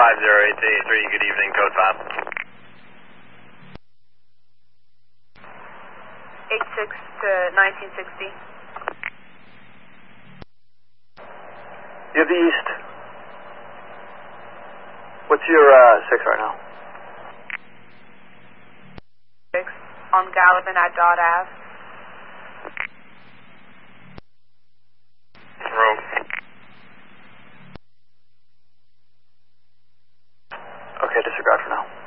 5083, good evening, code 5. 86 to 1960. You have the east. What's your 6 right now? 6 on Gallivan at Dot Ave. Rogue. Okay, disregard for now.